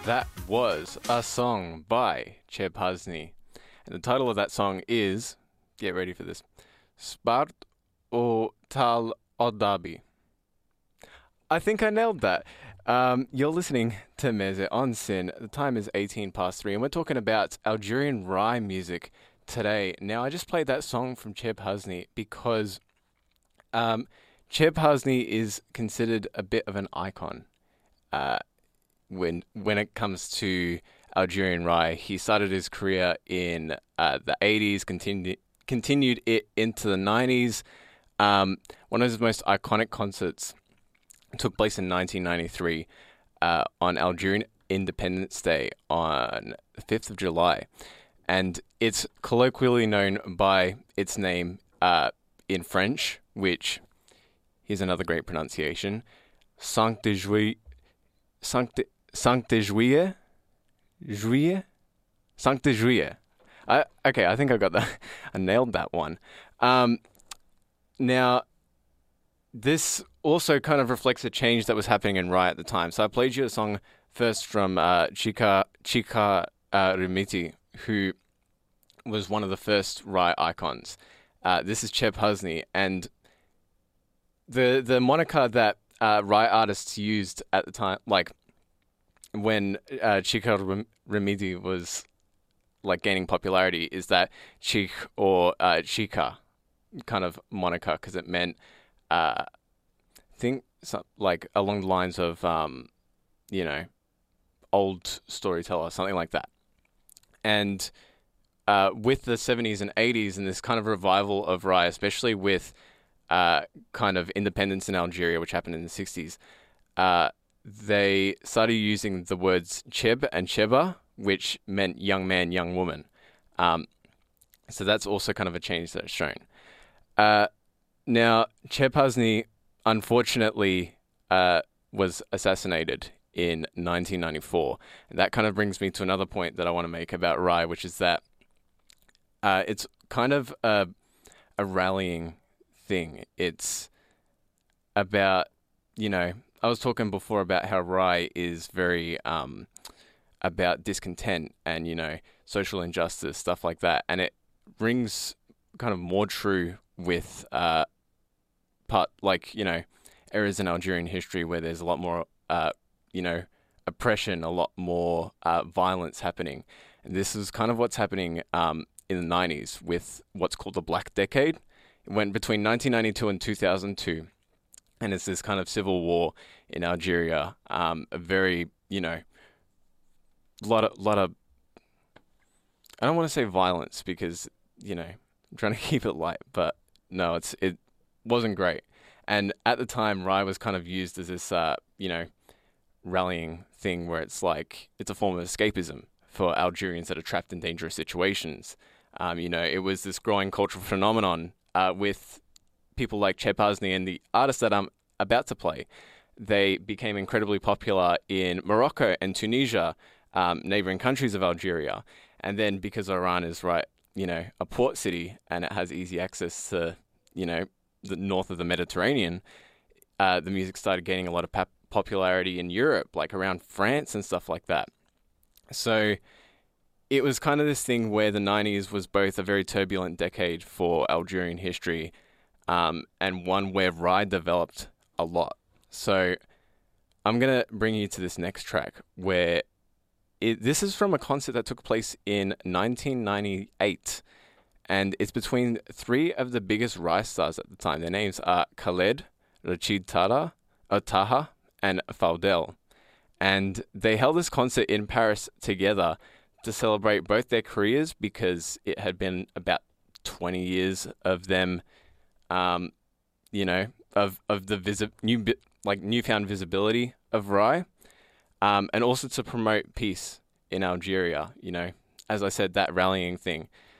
That was a song by Cheb Hasni. And the title of that song is, get ready for this, Spart o Tal Odabi. I think I nailed that. You're listening to Meze on Sin. The time is 18 past 3, and we're talking about Algerian Rai music today. Now, I just played that song from Cheb Hasni because Cheb Hasni is considered a bit of an icon when it comes to Algerian Rai. He started his career in the 80s, continued it into the 90s. One of his most iconic concerts took place in 1993 on Algerian Independence Day on the 5th of July. And it's colloquially known by its name in French, which, here's another great pronunciation, Cinq de Juillet, Cinq de Juillet? Juillet? Cinq de Juillet. Okay, I think I got that. I nailed that one. Now, this also kind of reflects a change that was happening in Rai at the time. So I played you a song first from Chika Rumiti, who was one of the first Rai icons. This is Cheb Hasni, and the moniker that Rai artists used at the time, like when Chika Rumiti was like gaining popularity, is that Chik or Chika kind of moniker, because it meant like along the lines of old storyteller, something like that. And with the 70s and 80s and this kind of revival of Rai, especially with kind of independence in Algeria, which happened in the 60s, they started using the words Cheb and Cheba, which meant young man, young woman. So that's also kind of a change that's shown. Now, Cheb Hasni, unfortunately, was assassinated in 1994. And that kind of brings me to another point that I want to make about Rai, which is that it's kind of a rallying thing. It's about, I was talking before about how Rai is very about discontent and, social injustice, stuff like that. And it rings kind of more true with eras in Algerian history where there's a lot more, oppression, a lot more violence happening. And this is kind of what's happening in the 90s with what's called the Black Decade. It went between 1992 and 2002. And it's this kind of civil war in Algeria. A very, lot of, I don't want to say violence because, I'm trying to keep it light, but no, it wasn't great. And at the time, Rai was kind of used as this, rallying thing where it's like, it's a form of escapism for Algerians that are trapped in dangerous situations. It was this growing cultural phenomenon with people like Cheb Hasni and the artists that I'm about to play. They became incredibly popular in Morocco and Tunisia, neighboring countries of Algeria. And then because Oran is right, a port city and it has easy access to, the north of the Mediterranean, the music started gaining a lot of popularity in Europe, like around France and stuff like that. So it was kind of this thing where the 90s was both a very turbulent decade for Algerian history and one where Rai developed a lot. So I'm going to bring you to this next track where this is from a concert that took place in 1998. And it's between three of the biggest Rai stars at the time. Their names are Khaled, Rachid Taha, and Faudel. And they held this concert in Paris together to celebrate both their careers because it had been about 20 years of them, of the newfound visibility of Rai, and also to promote peace in Algeria. As I said, that rallying thing.